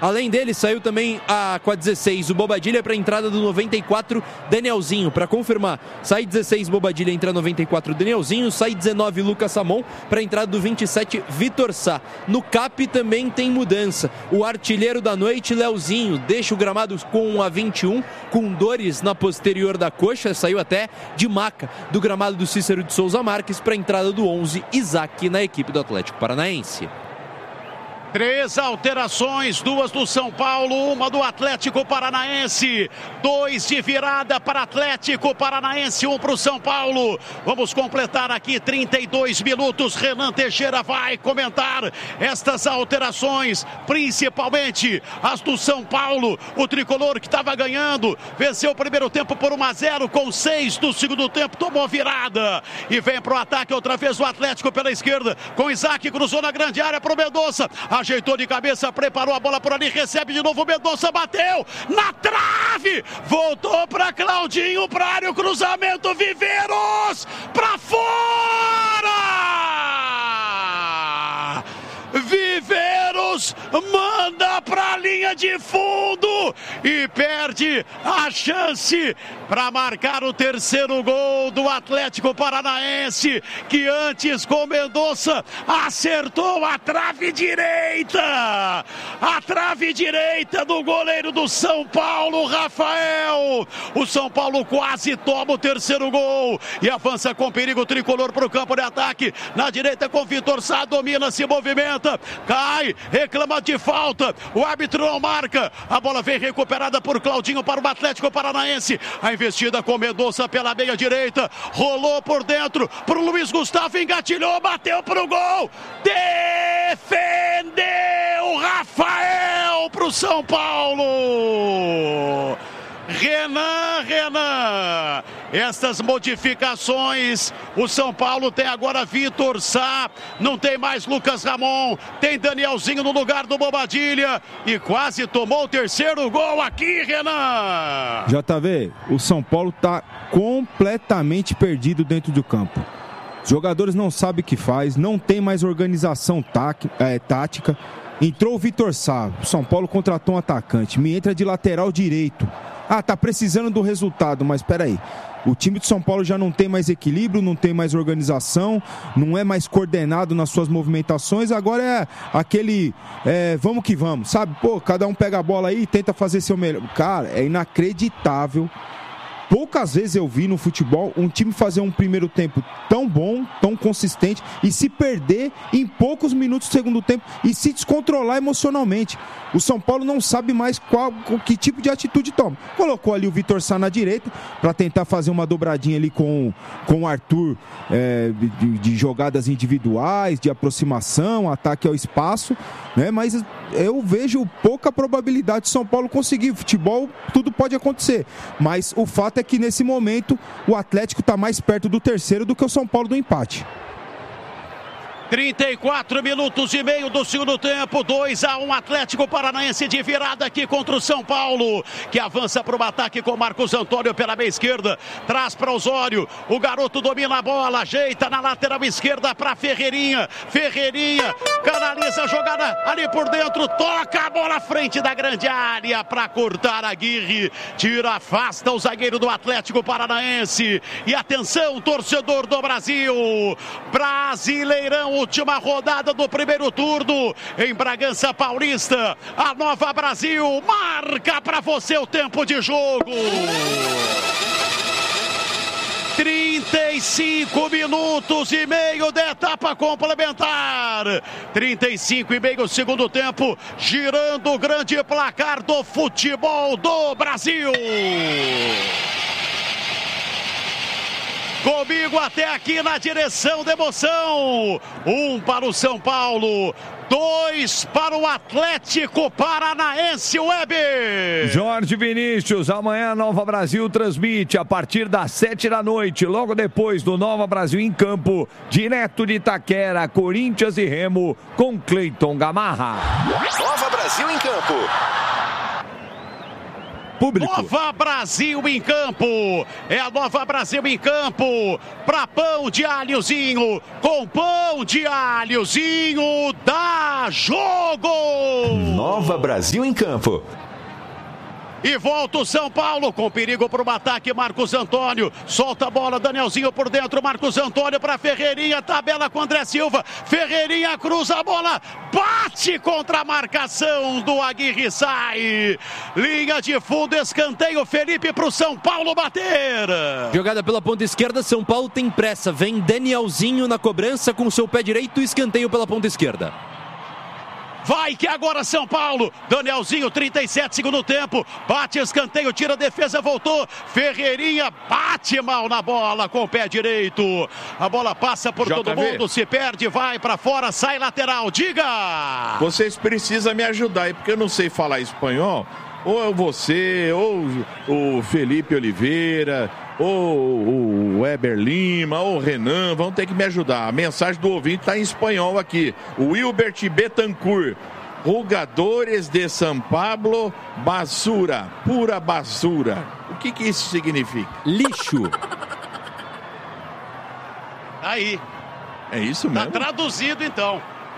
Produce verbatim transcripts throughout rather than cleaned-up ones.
Além dele, saiu também a, com a dezesseis o Bobadilha para a entrada do noventa e quatro, Danielzinho. Para confirmar, sai dezesseis Bobadilha, entra noventa e quatro, Danielzinho. Sai dezenove, Lucas Samon, para a entrada do vinte e sete, Vitor Sá. No C A P também tem mudança. O artilheiro da noite, Leozinho, deixa o gramado com a vinte e um, com dores na posterior da coxa. Saiu até de maca do gramado do Cícero de Souza Marques para a entrada do onze, Isaac, na equipe do Atlético Paranaense. Três alterações, duas do São Paulo, uma do Atlético Paranaense. Dois de virada para Atlético Paranaense, um para o São Paulo. Vamos completar aqui trinta e dois minutos. Renan Teixeira vai comentar estas alterações, principalmente as do São Paulo. O tricolor que estava ganhando, venceu o primeiro tempo por um a zero, com seis do segundo tempo, tomou virada. E vem para o ataque outra vez o Atlético pela esquerda, com Isaac, cruzou na grande área para o Mendonça. Ajeitou de cabeça, preparou a bola por ali, recebe de novo o Mendonça, bateu na trave, voltou para Claudinho, para área, o cruzamento, Viveiros, para fora! Viveiros manda para a linha de fundo e perde a chance para marcar o terceiro gol do Atlético Paranaense, que antes com Mendonça acertou a trave direita, a trave direita do goleiro do São Paulo, Rafael. O São Paulo quase toma o terceiro gol e avança com perigo tricolor para o campo de ataque. Na direita com Vitor Sá, domina, se movimenta, cai, reclama de falta, o árbitro não marca, a bola vem recuperada por Claudinho para o Atlético Paranaense. A investida com Mendonça pela meia direita, rolou por dentro para o Luiz Gustavo, engatilhou, bateu para o gol, defendeu Rafael para o São Paulo. Renan, Renan, estas modificações, o São Paulo tem agora Vitor Sá, não tem mais Lucas Ramon, tem Danielzinho no lugar do Bobadilha e quase tomou o terceiro gol aqui, Renan. J V, o São Paulo está completamente perdido dentro do campo. Os jogadores não sabem o que faz, não tem mais organização tática, é, tática. Entrou o Vitor Sá, o São Paulo contratou um atacante, me entra de lateral direito. Ah, tá precisando do resultado, mas peraí. O time de São Paulo já não tem mais equilíbrio, não tem mais organização, não é mais coordenado nas suas movimentações. Agora é aquele, é, vamos que vamos, sabe? Pô, cada um pega a bola aí e tenta fazer seu melhor. Cara, é inacreditável. Poucas vezes eu vi no futebol um time fazer um primeiro tempo tão bom, tão consistente e se perder em poucos minutos do segundo tempo e se descontrolar emocionalmente. O São Paulo não sabe mais qual, que tipo de atitude toma. Colocou ali o Vitor Sá na direita para tentar fazer uma dobradinha ali com, com o Arthur, é, de, de jogadas individuais, de aproximação, ataque ao espaço, né? Mas eu vejo pouca probabilidade de São Paulo conseguir. Futebol, tudo pode acontecer, mas o fato é que nesse momento o Atlético está mais perto do terceiro do que o São Paulo do empate. trinta e quatro minutos e meio do segundo tempo, dois a um, Atlético Paranaense de virada aqui contra o São Paulo, que avança para o ataque com Marcos Antônio pela meia esquerda, traz para Osório, o garoto domina a bola, ajeita na lateral esquerda para Ferreirinha, Ferreirinha canaliza a jogada ali por dentro, toca a bola à frente da grande área para cortar a Aguirre, tira, afasta o zagueiro do Atlético Paranaense. E atenção, torcedor do Brasil, Brasileirão, última rodada do primeiro turno em Bragança Paulista. A Nova Brasil marca para você o tempo de jogo. trinta e cinco minutos e meio da etapa complementar. trinta e cinco e meio segundo tempo, girando o grande placar do futebol do Brasil. Comigo até aqui na direção da emoção. Um para o São Paulo, dois para o Atlético Paranaense, Weber. Jorge Vinícius, amanhã a Nova Brasil transmite a partir das sete da noite, logo depois do Nova Brasil em campo, direto de Itaquera, Corinthians e Remo, com Cleiton Gamarra. Nova Brasil em campo. Público. Nova Brasil em campo. É a Nova Brasil em campo. Pra pão de alhozinho. Com pão de alhozinho. Dá jogo. Nova Brasil em campo. E volta o São Paulo com perigo para o ataque. Marcos Antônio solta a bola. Danielzinho por dentro. Marcos Antônio para Ferreirinha. Tabela com André Silva. Ferreirinha cruza a bola. Bate contra a marcação do Aguirre. Sai. Linha de fundo. Escanteio. Felipe para o São Paulo bater. Jogada pela ponta esquerda. São Paulo tem pressa. Vem Danielzinho na cobrança com seu pé direito. Escanteio pela ponta esquerda. Vai que agora São Paulo. Danielzinho, trinta e sete, segundo tempo. Bate escanteio, tira a defesa, voltou. Ferreirinha bate mal na bola com o pé direito. A bola passa por J V. Todo mundo, se perde, vai pra fora, sai lateral. Diga! Vocês precisam me ajudar aí, porque eu não sei falar espanhol. Ou você, ou o Felipe Oliveira, ou o Weber Lima, ou o Renan, vão ter que me ajudar. A mensagem do ouvinte está em espanhol aqui. O Wilbert Betancourt. Jogadores de São Paulo, basura, pura basura. O que que isso significa? Lixo. Aí. É isso mesmo? Tá traduzido então.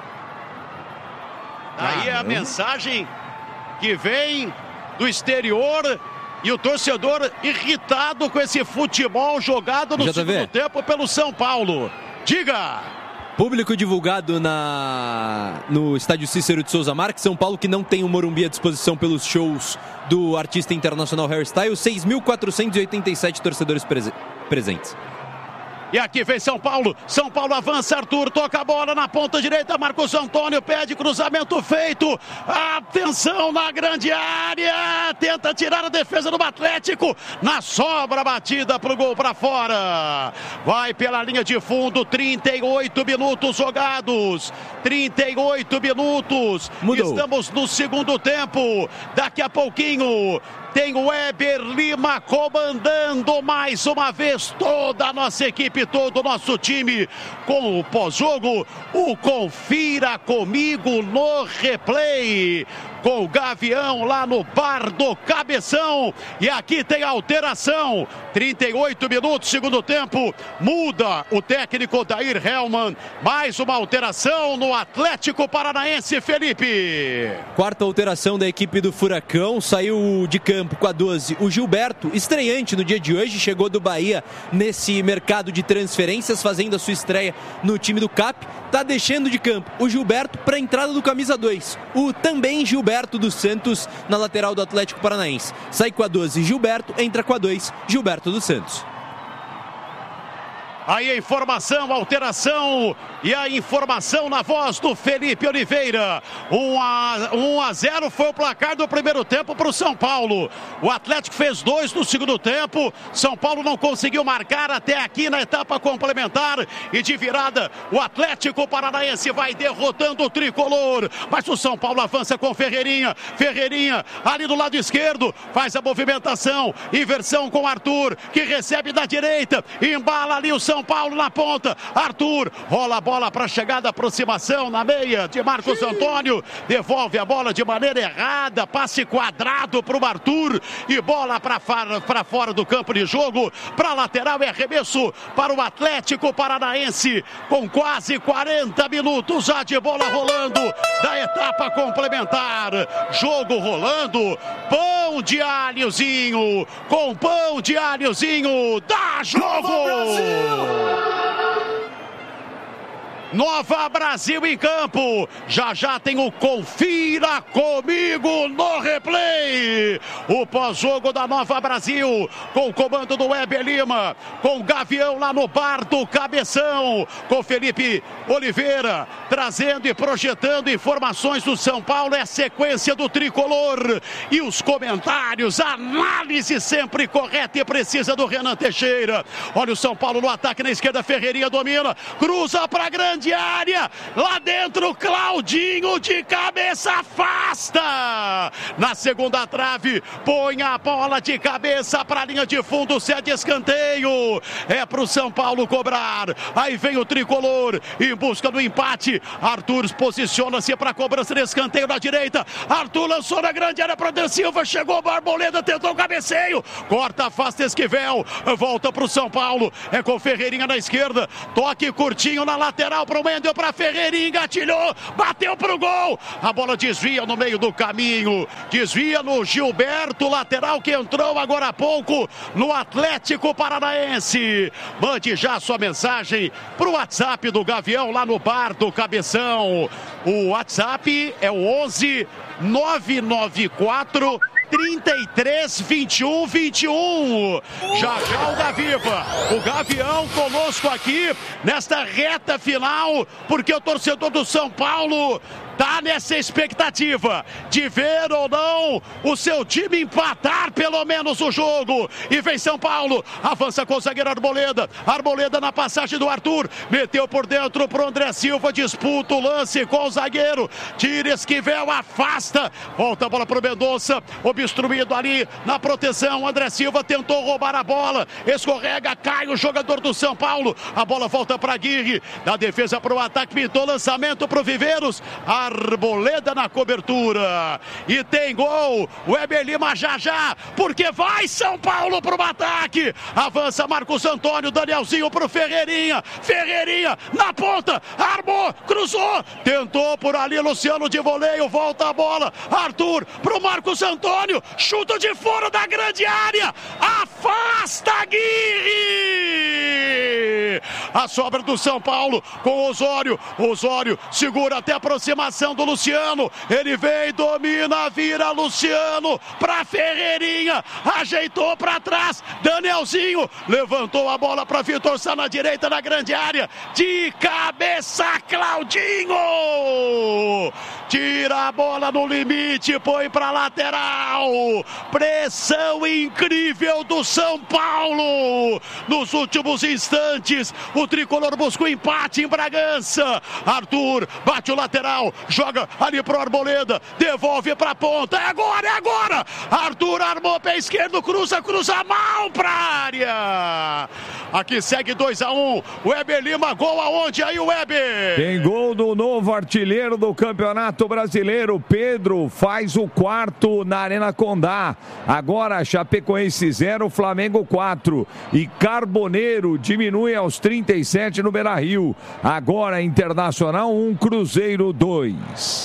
Aí é a mensagem que vem do exterior e o torcedor irritado com esse futebol jogado no segundo tempo pelo São Paulo. Diga! Público divulgado na, no estádio Cícero de Souza Marques. São Paulo que não tem o Morumbi à disposição pelos shows do artista internacional Harry Styles. seis mil quatrocentos e oitenta e sete torcedores prese- presentes. E aqui vem São Paulo, São Paulo avança, Arthur toca a bola na ponta direita, Marcos Antônio pede cruzamento feito, atenção na grande área, tenta tirar a defesa do Atlético, na sobra batida pro gol para fora, vai pela linha de fundo, trinta e oito minutos jogados, trinta e oito minutos, Mudou. Estamos no segundo tempo, daqui a pouquinho tem o Weber Lima comandando mais uma vez toda a nossa equipe, todo o nosso time com o pós-jogo. O Confira Comigo no replay. Com o Gavião lá no bar do Cabeção. E aqui tem a alteração. trinta e oito minutos, segundo tempo. Muda o técnico Dair Hellman. Mais uma alteração no Atlético Paranaense, Felipe. Quarta alteração da equipe do Furacão. Saiu de campo com a doze o Gilberto, estreante no dia de hoje. Chegou do Bahia nesse mercado de transferências, fazendo a sua estreia no time do C A P. Tá deixando de campo o Gilberto para a entrada do camisa dois. O também Gilberto dos Santos na lateral do Atlético Paranaense. Sai com a doze Gilberto, entra com a dois Gilberto dos Santos. Aí a informação, a alteração e a informação na voz do Felipe Oliveira. um a zero foi o placar do primeiro tempo para o São Paulo. O Atlético fez dois no segundo tempo. São Paulo não conseguiu marcar até aqui na etapa complementar. E de virada, o Atlético Paranaense vai derrotando o tricolor. Mas o São Paulo avança com Ferreirinha. Ferreirinha ali do lado esquerdo faz a movimentação. Inversão com Arthur, que recebe da direita. Embala ali o São São Paulo na ponta, Arthur rola a bola para chegada, aproximação na meia de Marcos Antônio, devolve a bola de maneira errada, passe quadrado para o Arthur e bola para fora do campo de jogo, para lateral e arremesso para o Atlético Paranaense, com quase quarenta minutos já de bola rolando da etapa complementar, jogo rolando, pão de alhozinho, com pão de alhozinho, dá jogo! Nova Brasil em campo, já já tem o Confira Comigo no replay, o pós-jogo da Nova Brasil, com o comando do Weber Lima, com o Gavião lá no bar do Cabeção, com Felipe Oliveira, trazendo e projetando informações do São Paulo, é a sequência do tricolor, e os comentários, a análise sempre correta e precisa do Renan Teixeira. Olha o São Paulo no ataque na esquerda, Ferreirinha domina, cruza para grande área, lá dentro Claudinho de cabeça afasta, na segunda trave põe a bola de cabeça para a linha de fundo, cede escanteio, é pro São Paulo cobrar, aí vem o tricolor em busca do empate, Arthur posiciona-se para a cobrança de escanteio na direita, Arthur lançou na grande área para De Silva, chegou o Arboleda, tentou o cabeceio, corta, afasta Esquivel, volta pro São Paulo, é com Ferreirinha na esquerda, toque curtinho na lateral pro Mendel, para Ferreirinha, engatilhou, bateu pro gol, a bola desvia no meio do caminho, desvia no Gilberto, lateral que entrou agora há pouco no Atlético Paranaense. Mande já sua mensagem pro WhatsApp do Gavião lá no bar do Cabeção. O WhatsApp é o onze nove nove quatro trinta e três, vinte e um, vinte e um. Já já o Gaviva, o Gavião conosco aqui nesta reta final, porque o torcedor do São Paulo tá nessa expectativa de ver ou não o seu time empatar pelo menos o jogo. E vem São Paulo, avança com o zagueiro Arboleda, Arboleda na passagem do Arthur, meteu por dentro pro André Silva, disputa o lance com o zagueiro, tira Esquivel, afasta, volta a bola pro Mendonça, obstruído ali na proteção, André Silva tentou roubar a bola, escorrega, cai o jogador do São Paulo, a bola volta para Aguirre, da defesa pro ataque, pintou lançamento pro Viveiros, Arboleda na cobertura, e tem gol, o Weber Lima já já, porque vai São Paulo pro ataque, avança Marcos Antônio, Danielzinho pro Ferreirinha, Ferreirinha na ponta, armou, cruzou, tentou por ali Luciano de voleio, volta a bola, Arthur pro Marcos Antônio, chuta de fora da grande área, afasta Aguirre, a sobra do São Paulo com Osório, Osório segura até a aproximação do Luciano, ele vem, domina, vira Luciano pra Ferreirinha, ajeitou pra trás, Danielzinho levantou a bola pra Vitor Sá na direita na grande área, de cabeça Claudinho, tira a bola no limite, põe pra lateral, pressão incrível do São Paulo, nos últimos instantes o tricolor busca o empate em Bragança, Arthur bate o lateral, joga ali pro Arboleda, devolve pra ponta, é agora, é agora, Arthur armou pé esquerdo, cruza, cruza mal pra área, aqui segue dois a um, Weber Lima, gol aonde aí o Weber? Tem gol do novo artilheiro do Campeonato Brasileiro, Pedro faz o quarto na Arena Condá, agora Chapecoense zero, Flamengo quatro, e Carboneiro diminui aos trinta e sete no Beira-Rio, agora Internacional um, Cruzeiro dois.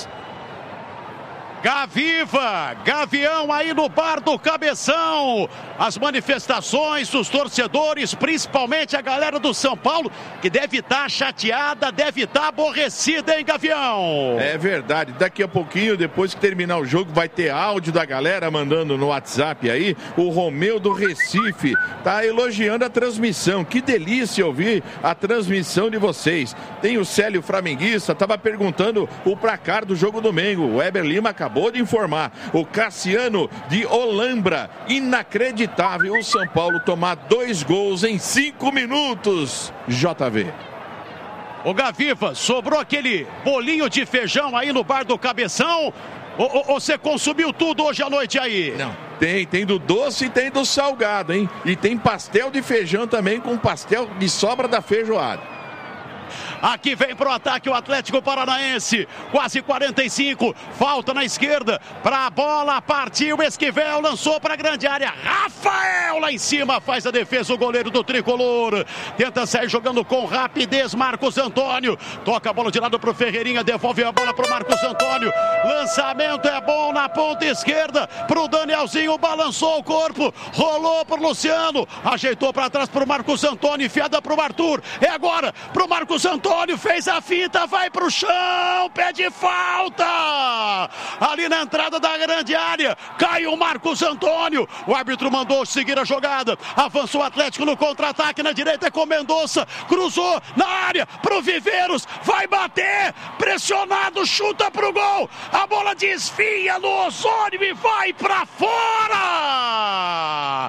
Gaviva, Gavião aí no bar do Cabeção, as manifestações dos torcedores, principalmente a galera do São Paulo, que deve estar chateada, deve estar aborrecida, hein, Gavião? É verdade, daqui a pouquinho, depois que terminar o jogo, vai ter áudio da galera mandando no WhatsApp aí, o Romeu do Recife tá elogiando a transmissão, que delícia ouvir a transmissão de vocês. Tem o Célio Flamenguista, tava perguntando o placar do jogo domingo, o Weber Lima acabou Acabou de informar, o Cassiano de Olambra, inacreditável o São Paulo tomar dois gols em cinco minutos, J V. O Gaviva, sobrou aquele bolinho de feijão aí no bar do Cabeção, ou, ou você consumiu tudo hoje à noite aí? Não, tem, tem do doce e tem do salgado, hein? E tem pastel de feijão também com pastel de sobra da feijoada. Aqui vem pro ataque o Atlético Paranaense, quase quarenta e cinco, falta na esquerda, pra bola, partiu Esquivel, lançou pra grande área, Rafael lá em cima, faz a defesa o goleiro do tricolor, tenta sair jogando com rapidez, Marcos Antônio, toca a bola de lado pro Ferreirinha, devolve a bola pro Marcos Antônio, lançamento é bom na ponta esquerda, pro Danielzinho, balançou o corpo, rolou pro Luciano, ajeitou pra trás pro Marcos Antônio, enfiada pro Arthur, é agora pro Marcos Antônio, fez a fita, vai pro chão, pede falta, ali na entrada da grande área, cai o Marcos Antônio, o árbitro mandou seguir a jogada, avança o Atlético no contra-ataque, na direita é com Mendonça, cruzou na área, pro Viveiros, vai bater, pressionado, chuta pro gol, a bola desvia no Osório e vai pra fora,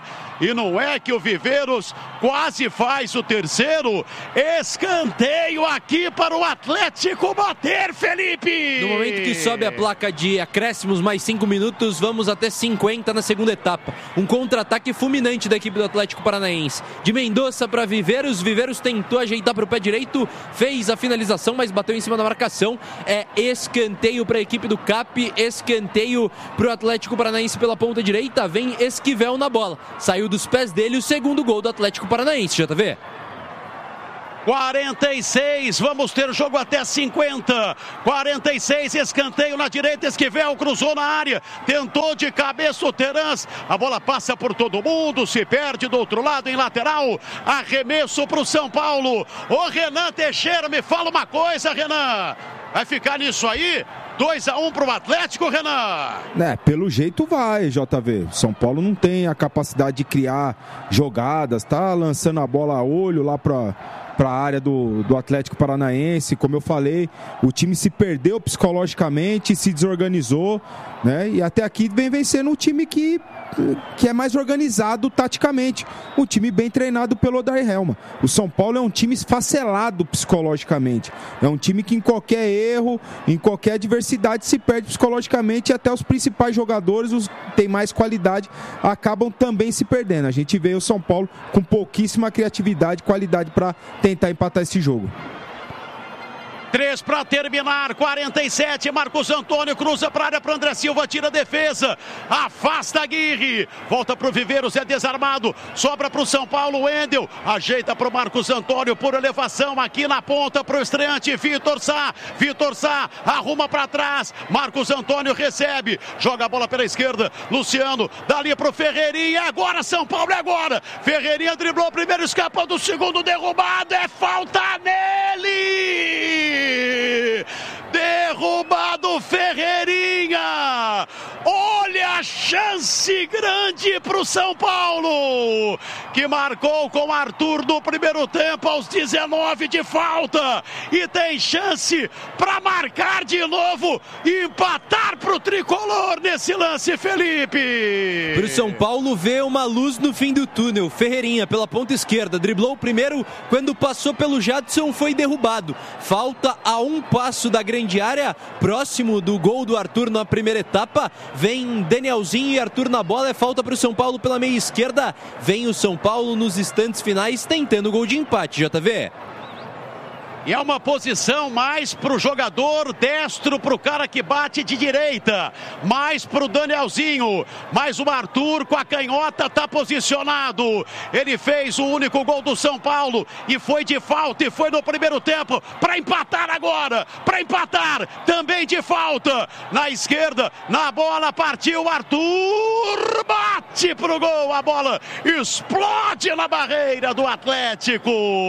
e não é que o Viveiros quase faz o terceiro. Escanteio aqui para o Atlético bater, Felipe! No momento que sobe a placa de acréscimos mais cinco minutos, vamos até cinquenta na segunda etapa. Um contra-ataque fulminante da equipe do Atlético Paranaense. De Mendonça para Viveiros, Viveiros tentou ajeitar para o pé direito, fez a finalização, mas bateu em cima da marcação. É escanteio para a equipe do Cap, escanteio para o Atlético Paranaense pela ponta direita, vem Esquivel na bola. Saiu dos pés dele o segundo gol do Atlético Paranaense, J V. quarenta e seis, vamos ter jogo até cinquenta. quarenta e seis, escanteio na direita, Esquivel cruzou na área, tentou de cabeça o Terans, a bola passa por todo mundo, se perde do outro lado em lateral, arremesso para o São Paulo. Ô Renan Teixeira, me fala uma coisa, Renan, vai ficar nisso aí? dois a um para o Atlético, Renan? É, pelo jeito vai, J V. São Paulo não tem a capacidade de criar jogadas, tá lançando a bola a olho lá para para a área do, do Atlético Paranaense. Como eu falei, o time se perdeu psicologicamente, se desorganizou, né? E até aqui vem vencendo um time que, que é mais organizado taticamente, um time bem treinado pelo Odair Helma. O São Paulo é um time esfacelado psicologicamente, é um time que em qualquer erro, em qualquer adversidade se perde psicologicamente, e até os principais jogadores, os que têm mais qualidade, acabam também se perdendo. A gente vê o São Paulo com pouquíssima criatividade, qualidade para tentar empatar esse jogo. três para terminar, quarenta e sete, Marcos Antônio cruza para a área para André Silva, tira a defesa, afasta Aguirre, volta para o Viveiros, é desarmado, sobra para o São Paulo, Wendel, ajeita para o Marcos Antônio, por elevação aqui na ponta para o estreante, Vitor Sá, Vitor Sá, arruma para trás, Marcos Antônio recebe, joga a bola pela esquerda, Luciano, dali para o Ferreirinha, agora São Paulo, é agora, Ferreirinha driblou o primeiro, escapando o segundo, derrubado, é falta nele! Derrubado Ferreirinha. Olha a chance grande para o São Paulo, que marcou com Arthur no primeiro tempo aos dezenove de falta, e tem chance para marcar de novo e empatar para o tricolor nesse lance, Felipe. Para o São Paulo vê uma luz no fim do túnel. Ferreirinha pela ponta esquerda driblou o primeiro, quando passou pelo Jadson foi derrubado. Falta a um passo da grande área, próximo do gol do Arthur na primeira etapa. Vem Danielzinho e Arthur na bola, é falta para o São Paulo pela meia esquerda. Vem o São Paulo nos instantes finais tentando o gol de empate, J V. E é uma posição mais para o jogador destro, para o cara que bate de direita, mais para o Danielzinho, mais o Arthur com a canhota está posicionado. Ele fez o único gol do São Paulo e foi de falta, e foi no primeiro tempo para empatar agora, para empatar também de falta. Na esquerda, na bola, partiu Arthur, bate pro gol, a bola explode na barreira do Atlético.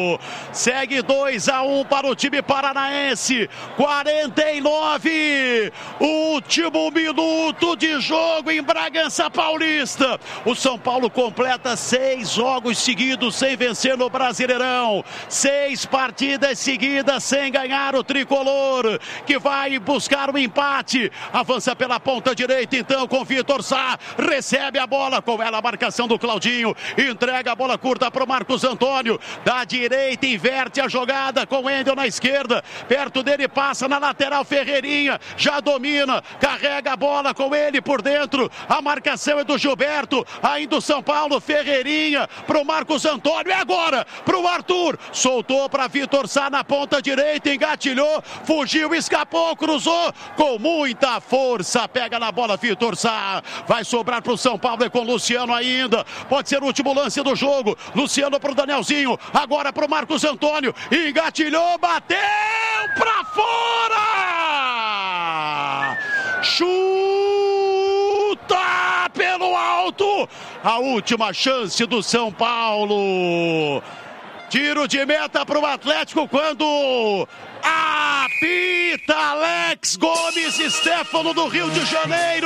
Segue dois a um para o time paranaense, quarenta e nove, último minuto de jogo em Bragança Paulista. O São Paulo completa seis jogos seguidos sem vencer no Brasileirão, seis partidas seguidas sem ganhar, o tricolor que vai buscar o empate, avança pela ponta direita então com Vitor Sá, recebe a bola, com ela a marcação do Claudinho, entrega a bola curta para o Marcos Antônio, da direita inverte a jogada com Wendel na esquerda, perto dele passa na lateral Ferreirinha, já domina, carrega a bola com ele por dentro, a marcação é do Gilberto, ainda o São Paulo, Ferreirinha para o Marcos Antônio, é agora para o Arthur, soltou para Vitor Sá na ponta direita, engatilhou, fugiu, escapou, cruzou com muita força, pega na bola Vitor Sá, vai sobrar para o São Paulo, é com Luciano ainda, pode ser o último lance do jogo, Luciano para o Danielzinho, agora para o Marcos Antônio, engatilhou, bateu pra fora! Chuta pelo alto! A última chance do São Paulo. Tiro de meta para o Atlético quando apita Alex Gomes Stefano do Rio de Janeiro.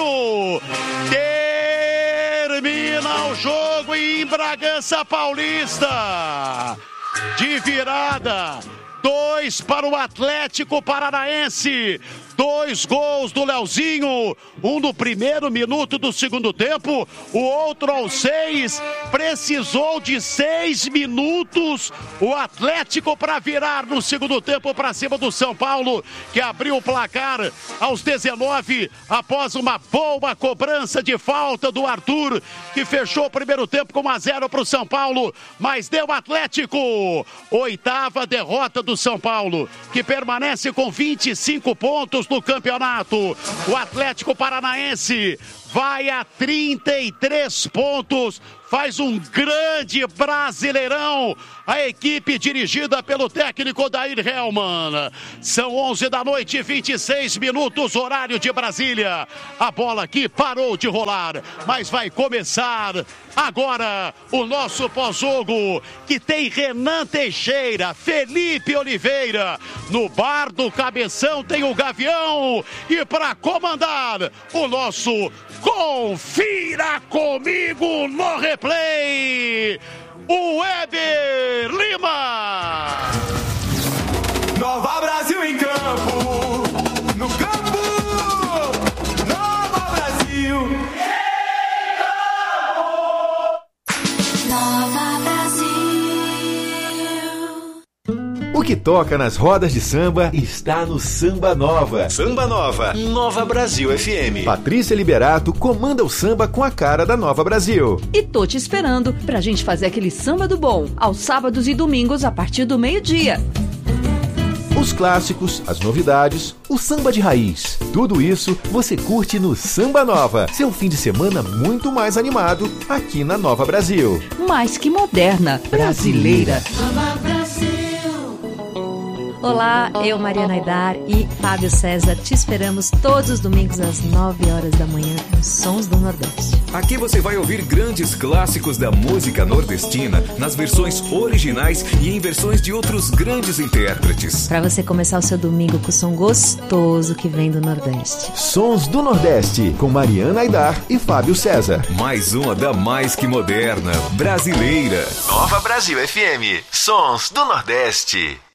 Termina o jogo em Bragança Paulista. De virada. Dois para o Atlético Paranaense, Dois gols do Leozinho, um no primeiro minuto do segundo tempo, o outro aos seis. Precisou de seis minutos o Atlético para virar no segundo tempo para cima do São Paulo, que abriu o placar aos dezenove após uma boa cobrança de falta do Arthur, que fechou o primeiro tempo com um a zero para o São Paulo, mas deu Atlético. Oitava derrota do São Paulo, que permanece com vinte e cinco pontos no campeonato. O Atlético Paranaense vai a trinta e três pontos, faz um grande Brasileirão, a equipe dirigida pelo técnico Odair Hellmann. São onze da noite, vinte e seis minutos, horário de Brasília. A bola aqui parou de rolar, mas vai começar agora o nosso pós-jogo, que tem Renan Teixeira, Felipe Oliveira. No bar do Cabeção tem o Gavião, e para comandar o nosso Confira Comigo no Replay, o Weber Lima. Nova Brasil em campo, no campo, Nova Brasil. Nova Brasil. O que toca nas rodas de samba está no Samba Nova. Samba Nova, Nova Brasil F M. Patrícia Liberato comanda o samba com a cara da Nova Brasil. E tô te esperando pra gente fazer aquele samba do bom, aos sábados e domingos a partir do meio-dia. Os clássicos, as novidades, o samba de raiz. Tudo isso você curte no Samba Nova. Seu fim de semana muito mais animado aqui na Nova Brasil. Mais que moderna, brasileira. Nova Brasil. Olá, eu, Mariana Aidar e Fábio César, te esperamos todos os domingos às nove horas da manhã nos Sons do Nordeste. Aqui você vai ouvir grandes clássicos da música nordestina nas versões originais e em versões de outros grandes intérpretes. Para você começar o seu domingo com o som gostoso que vem do Nordeste. Sons do Nordeste, com Mariana Aidar e Fábio César. Mais uma da mais que moderna, brasileira. Nova Brasil F M, Sons do Nordeste.